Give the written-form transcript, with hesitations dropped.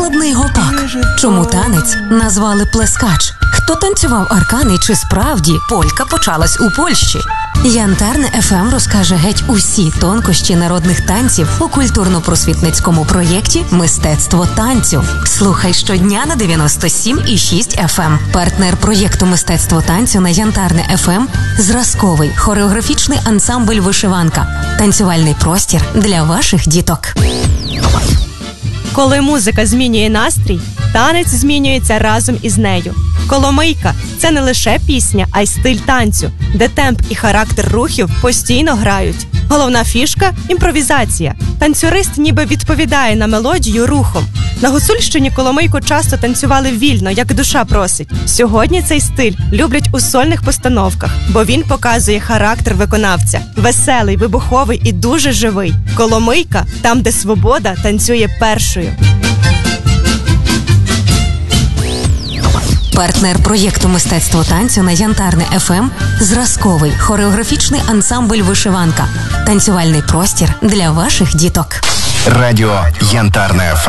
складний гопак? Чому танець назвали плескач? Хто танцював аркани, чи справді полька почалась у Польщі? Янтарне ФМ розкаже геть усі тонкощі народних танців у культурно-просвітницькому проєкті «Мистецтво танцю». Слухай щодня на 97,6 FM. Партнер проєкту «Мистецтво танцю» на Янтарне ФМ – зразковий хореографічний ансамбль «Вишиванка». Танцювальний простір для ваших діток. Коли музика змінює настрій, танець змінюється разом із нею. Коломийка – це не лише пісня, а й стиль танцю, де темп і характер рухів постійно грають. Головна фішка – імпровізація. Танцюрист ніби відповідає на мелодію рухом. На Гуцульщині коломийку часто танцювали вільно, як душа просить. Сьогодні цей стиль люблять у сольних постановках, бо він показує характер виконавця. Веселий, вибуховий і дуже живий. Коломийка – там, де свобода танцює першою. Партнер проєкту «Мистецтво танцю» на Янтарне ФМ – зразковий хореографічний ансамбль «Вишиванка». Танцювальний простір для ваших діток. Радіо Янтарне ФМ.